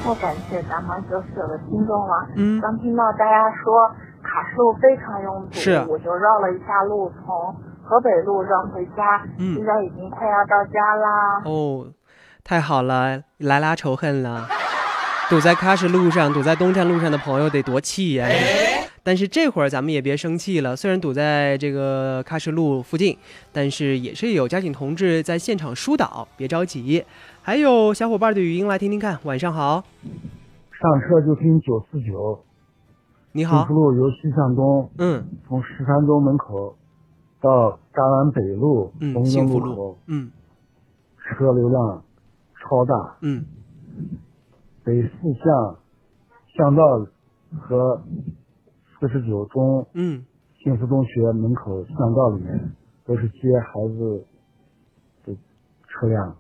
我感谢咱们就是有的听众了。刚听到大家说卡市路非常拥堵， 是我就绕了一下路，从河北路绕回家，现在已经快要到家啦。 哦，太好了，来拉仇恨了。堵在喀什路上，堵在东站路上的朋友得多气呀！但是这会儿咱们也别生气了，虽然堵在这个喀什路附近，但是也是有交警同志在现场疏导，别着急。还有小伙伴的语音来听听看。晚上好， 上车就听949。 你好。 幸福路由西向东，从13中门口到栅栏北路东正路口，车流量超大，北四向巷道和49中，幸福中学门口巷道里面都是接孩子的车辆，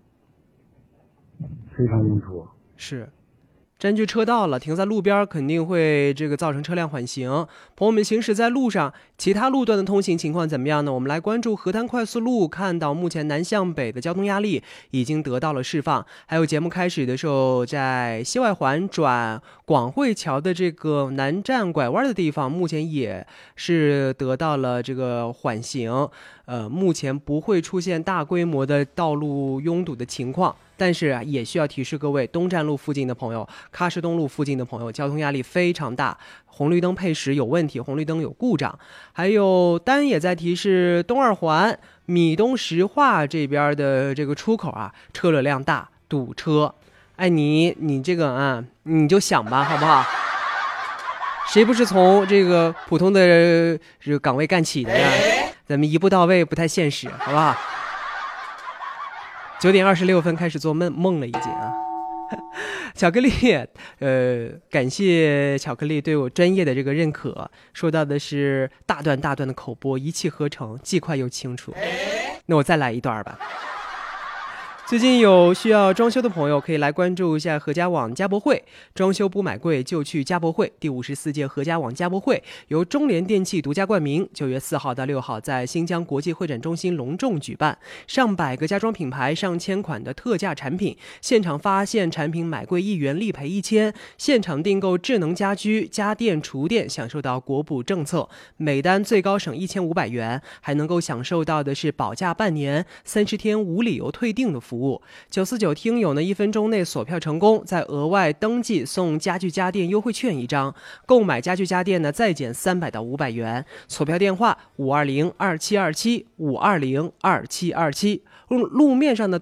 非常拥堵。 是。占据车道了，停在路边肯定会这个造成车辆缓行。朋友们行驶在路上，其他路段的通行情况怎么样呢？我们来关注河滩快速路，看到目前南向北的交通压力已经得到了释放。还有节目开始的时候，在西外环转广汇桥的这个南站拐弯的地方，目前也是得到了这个缓行。目前不会出现大规模的道路拥堵的情况。但是也需要提示各位东站路附近的朋友，喀什东路附近的朋友，交通压力非常大，红绿灯配时有问题，红绿灯有故障。还有单也在提示东二环米东石化这边的这个出口啊，车流量大，堵车。哎，你这个你就想吧，好不好？谁不是从这个普通的这个岗位干起的呀？咱们一步到位不太现实，好不好？9点26分开始做梦了已经啊。巧克力，感谢巧克力对我专业的这个认可，说到的是大段的口播，一气呵成，既快又清楚。那我再来一段吧。最近有需要装修的朋友可以来关注一下合家网家博会，装修不买贵就去家博会。第54届合家网家博会由中联电器独家冠名，9月4号到6号在新疆国际会展中心隆重举办，上百个家装品牌，上千款的特价产品，现场发现产品买贵1元立赔1000，现场订购智能家居、家电、厨电享受到国补政策，每单最高省1500元，还能够享受到的是保价半年、30天无理由退订的服务。949听友呢1分钟内锁票成功，再额外登记送家具家电优惠券1张，购买家具家电呢再减300到500元。锁票电话5202727 5202727。路面上的